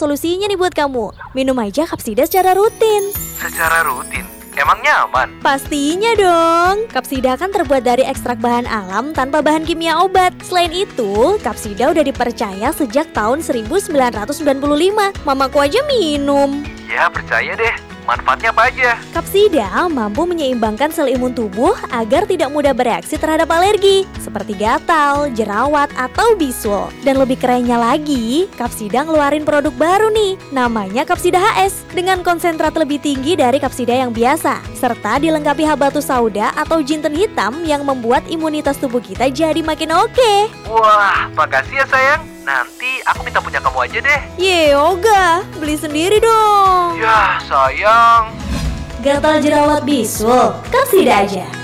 solusinya nih buat kamu. Minum aja Kapsida secara rutin. Secara rutin? Emangnya aman? Pastinya dong. Kapsida kan terbuat dari ekstrak bahan alam tanpa bahan kimia obat. Selain itu, Kapsida udah dipercaya sejak tahun 1995. Mamaku aja minum. Ya, percaya deh. Manfaatnya apa aja? Kapsida mampu menyeimbangkan sel imun tubuh agar tidak mudah bereaksi terhadap alergi, seperti gatal, jerawat, atau bisul. Dan lebih kerennya lagi, Kapsida ngeluarin produk baru nih, namanya Kapsida HS, dengan konsentrat lebih tinggi dari Kapsida yang biasa, serta dilengkapi habatus sauda atau jinten hitam yang membuat imunitas tubuh kita jadi makin oke. Wah, makasih ya sayang. Nanti aku minta punya kamu aja deh. Yoga, beli sendiri dong. Ya, sayang. Gatal jerawat bisul, Kapsida aja.